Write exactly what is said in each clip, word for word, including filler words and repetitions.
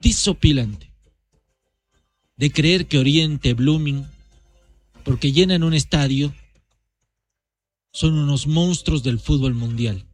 desopilante de creer que Oriente, Blooming, porque llenan un estadio, son unos monstruos del fútbol mundial.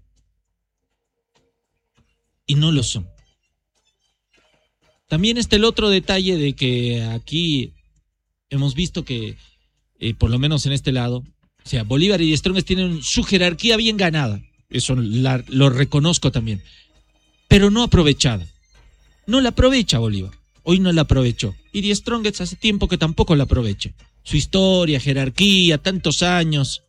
Y no lo son. También está el otro detalle de que aquí hemos visto que, eh, por lo menos en este lado, o sea, Bolívar y Die Strongest tienen su jerarquía bien ganada. Eso la, lo reconozco también. Pero no aprovechada. No la aprovecha Bolívar. Hoy no la aprovechó. Y Die Strongest hace tiempo que tampoco la aprovecha. Su historia, jerarquía, tantos años.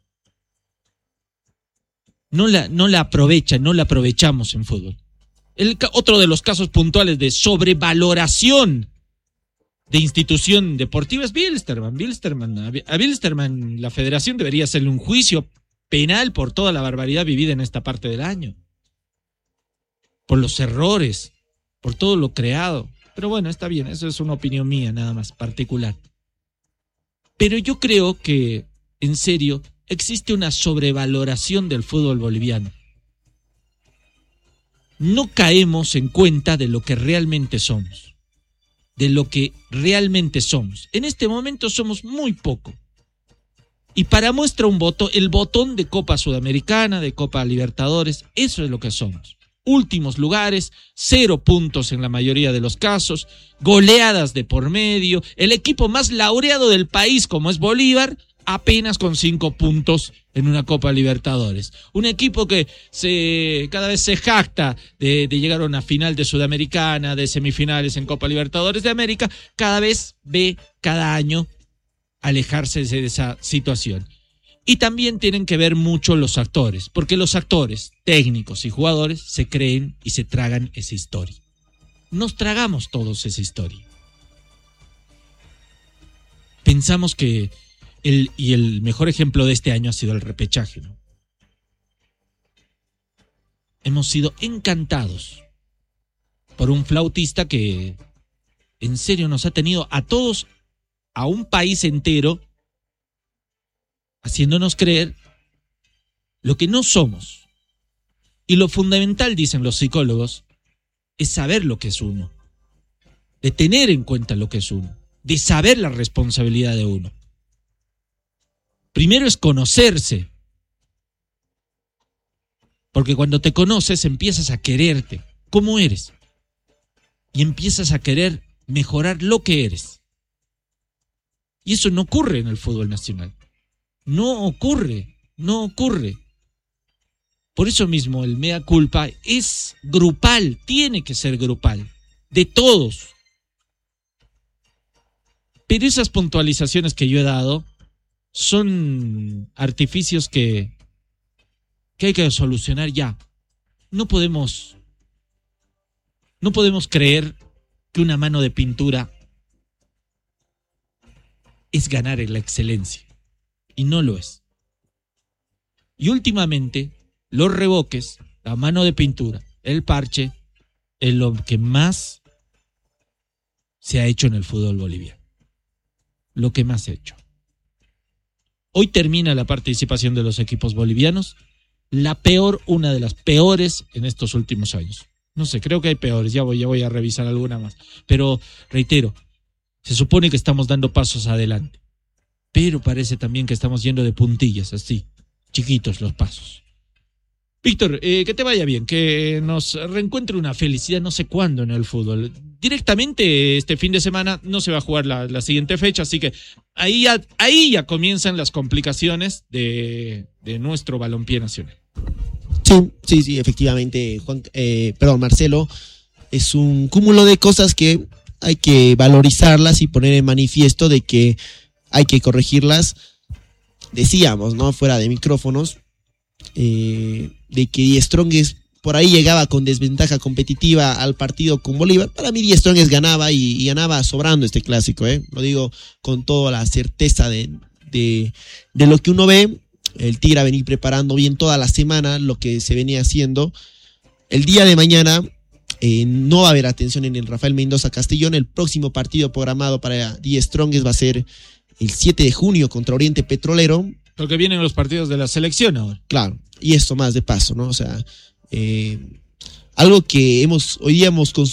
No la, no la aprovecha, no la aprovechamos en fútbol. El, otro de los casos puntuales de sobrevaloración de institución deportiva es Bilsterman. Bilsterman a Bilsterman la federación debería hacerle un juicio penal por toda la barbaridad vivida en esta parte del año. Por los errores, por todo lo creado. Pero bueno, está bien, eso es una opinión mía nada más, particular. Pero yo creo que, en serio, existe una sobrevaloración del fútbol boliviano. No caemos en cuenta de lo que realmente somos. De lo que realmente somos. En este momento somos muy poco. Y para muestra un voto, el botón de Copa Sudamericana, de Copa Libertadores, eso es lo que somos. Últimos lugares, cero puntos en la mayoría de los casos, goleadas de por medio, el equipo más laureado del país como es Bolívar, apenas con cinco puntos en una Copa Libertadores. Un equipo que se cada vez se jacta de, de llegar a una final de Sudamericana, de semifinales en Copa Libertadores de América, cada vez ve cada año alejarse de esa situación. Y también tienen que ver mucho los actores, porque los actores, técnicos y jugadores se creen y se tragan esa historia. Nos tragamos todos esa historia. Pensamos que El, y el mejor ejemplo de este año ha sido el repechaje, ¿no? Hemos sido encantados por un flautista que en serio nos ha tenido a todos, a un país entero, haciéndonos creer lo que no somos. Y lo fundamental, dicen los psicólogos, es saber lo que es uno, de tener en cuenta lo que es uno, de saber la responsabilidad de uno. Primero es conocerse, porque cuando te conoces empiezas a quererte, como eres, y empiezas a querer mejorar lo que eres. Y eso no ocurre en el fútbol nacional, no ocurre, no ocurre. Por eso mismo el mea culpa es grupal, tiene que ser grupal, de todos. Pero esas puntualizaciones que yo he dado son artificios que, que hay que solucionar ya. No podemos, no podemos creer que una mano de pintura es ganar en la excelencia. Y no lo es. Y últimamente, los revoques, la mano de pintura, el parche, es lo que más se ha hecho en el fútbol boliviano. Lo que más se ha hecho. Hoy termina la participación de los equipos bolivianos, la peor, una de las peores en estos últimos años. No sé, creo que hay peores, ya voy, ya voy a revisar alguna más. Pero, reitero, se supone que estamos dando pasos adelante, pero parece también que estamos yendo de puntillas, así, chiquitos los pasos. Víctor, eh, que te vaya bien, que nos reencuentre una felicidad no sé cuándo en el fútbol. Directamente este fin de semana no se va a jugar la, la siguiente fecha, así que ahí ya, ahí ya comienzan las complicaciones de, de nuestro balompié nacional. Sí, sí, sí, efectivamente, Juan, eh, perdón, Marcelo, es un cúmulo de cosas que hay que valorizarlas y poner en manifiesto de que hay que corregirlas. Decíamos, ¿no? Fuera de micrófonos, eh, de que Die Strongest por ahí llegaba con desventaja competitiva al partido con Bolívar. Para mí Die Strongest ganaba y, y ganaba sobrando este clásico, ¿eh? Lo digo con toda la certeza de, de, de lo que uno ve. El Tigre ha venido preparando bien toda la semana lo que se venía haciendo. El día de mañana eh, no va a haber atención en el Rafael Mendoza Castellón. El próximo partido programado para Die Strongest va a ser el siete de junio contra Oriente Petrolero. Porque vienen los partidos de la selección ahora. Claro, y esto más de paso, ¿no? O sea, eh, algo que hemos hoy día hemos